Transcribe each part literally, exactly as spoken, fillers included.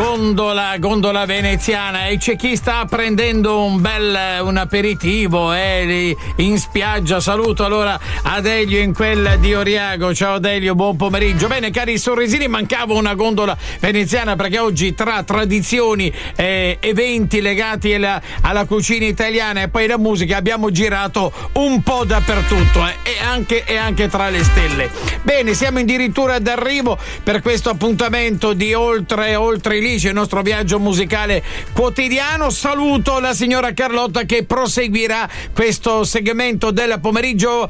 gondola, gondola veneziana, e c'è chi sta prendendo un bel un aperitivo eh, in spiaggia. Saluto allora Adelio in quella di Oriago. Ciao Adelio, buon pomeriggio. Bene, cari sorrisini, mancava una gondola veneziana perché oggi tra tradizioni, eh, eventi legati alla, alla cucina italiana e poi la musica abbiamo girato un po' dappertutto eh, e, anche, e anche tra le stelle. Bene, siamo addirittura d'arrivo per questo appuntamento di Oltre Oltre Lice, il nostro viaggio musicale quotidiano. Saluto la signora Carlotta che proseguirà questo segmento del pomeriggio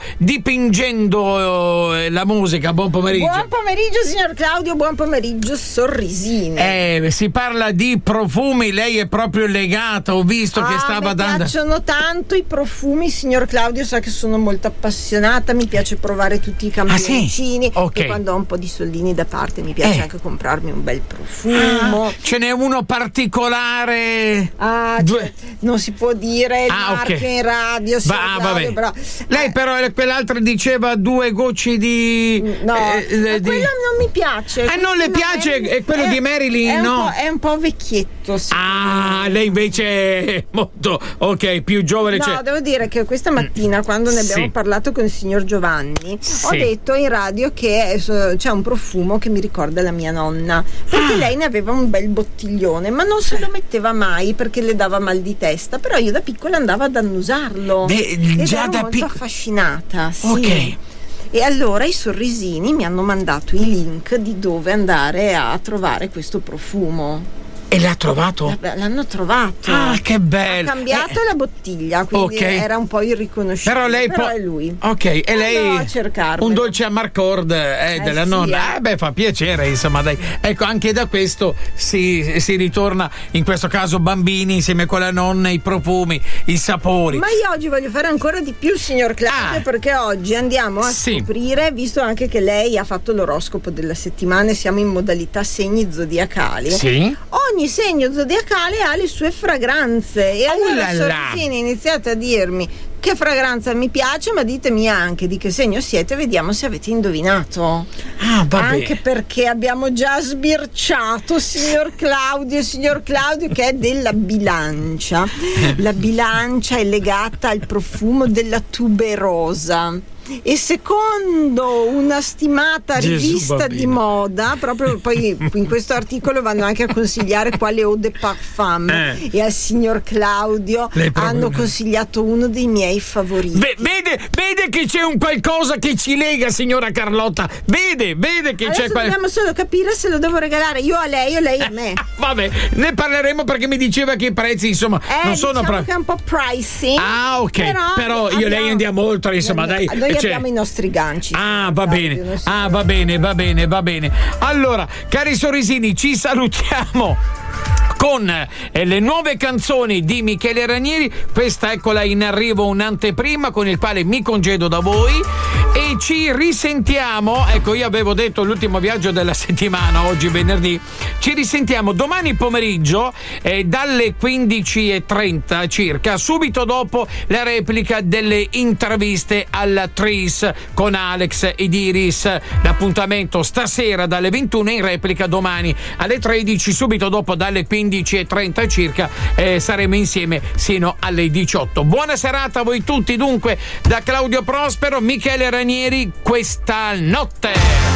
dipingendo eh, la musica. Buon pomeriggio. Buon pomeriggio signor Claudio, buon pomeriggio sorrisini. Eh, si parla di profumi, lei è proprio legata, ho visto ah, che stava mi dando. Mi piacciono tanto i profumi, signor Claudio sa che sono molto appassionata, mi piace provare tutti i campioncini. Ah, sì? Okay. E quando ho un po' di soldini da parte mi piace eh. anche comprarmi un bel profumo. Ah, ce n'è uno particolare? Ah, cioè, non si può dire il ah, marchio okay. in radio, signor Va, Claudio, però lei eh. però quell'altra diceva due gocce di no, eh, eh, quello di... non mi piace. Eh, non le piace? È, è quello è, di Marilyn, è no? Un è un po' vecchietto. Ah, lei invece è molto ok, più giovane. No, cioè... devo dire che questa mattina, quando ne abbiamo sì. parlato con il signor Giovanni, sì. ho detto in radio che c'è un profumo che mi ricorda la mia nonna, perché ah. lei ne aveva un bel bottiglione, ma non se lo metteva mai perché le dava mal di testa. Però io da piccola andavo ad annusarlo. Beh, ed già ero da molto pic- affascinata. Sì. Ok. E allora i sorrisini mi hanno mandato i link di dove andare a trovare questo profumo. E l'ha trovato? L'hanno trovato. Ah, che bello. Ha cambiato eh. la bottiglia, quindi okay. era un po' irriconoscibile. Però lei però po- è lui. Ok, e lei a cercarlo. Un dolce amarcord eh, eh, della sì, nonna. Eh. eh beh, fa piacere, insomma, dai. Ecco, anche da questo si, si ritorna, in questo caso bambini, insieme con la nonna, i profumi, i sapori. Ma io oggi voglio fare ancora di più, signor Claudio, ah. perché oggi andiamo a sì. scoprire, visto anche che lei ha fatto l'oroscopo della settimana e siamo in modalità segni zodiacali. Sì. Ogni segno zodiacale ha le sue fragranze e allora oh sorrisini iniziate a dirmi che fragranza mi piace, ma ditemi anche di che segno siete, vediamo se avete indovinato. Ah, vabbè. Anche perché abbiamo già sbirciato signor Claudio, signor Claudio che è della bilancia. La bilancia è legata al profumo della tuberosa. E secondo una stimata Gesù, rivista bambino. di moda, proprio poi in questo articolo vanno anche a consigliare quale eau de parfum eh. e al signor Claudio hanno consigliato uno dei miei favoriti. Beh, vede, vede che c'è un qualcosa che ci lega, signora Carlotta. Vede, vede che adesso c'è qual... dobbiamo solo capire se lo devo regalare io a lei o lei a me. Vabbè, ne parleremo perché mi diceva che i prezzi insomma eh, non sono diciamo pra... che è un po' pricey. Ah, ok. Però, però io abbiamo... e lei andiamo oltre, insomma, noi, dai. Noi cioè... abbiamo i nostri ganci. Ah, va bene. Ah, va bene, va bene, va bene. Allora, cari sorrisini, ci salutiamo con eh, le nuove canzoni di Michele Ranieri. Questa eccola in arrivo, un'anteprima con il quale mi congedo da voi e ci risentiamo. Ecco, io avevo detto l'ultimo viaggio della settimana, oggi venerdì. Ci risentiamo domani pomeriggio eh, dalle quindici e trenta circa, subito dopo la replica delle interviste alla Tris con Alex ed Iris. L'appuntamento stasera dalle ventuno, in replica domani alle tredici, subito dopo dalle quindici e trenta circa eh, saremo insieme sino alle diciotto. Buona serata a voi tutti dunque da Claudio Prospero, Michele Ranieri, questa notte.